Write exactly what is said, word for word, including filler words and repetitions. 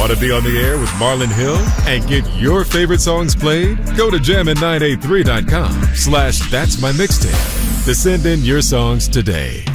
Want to be on the air with Marlon Hill and get your favorite songs played? Go to jammin nine eight three dot com slash that's my mixtape to send in your songs today.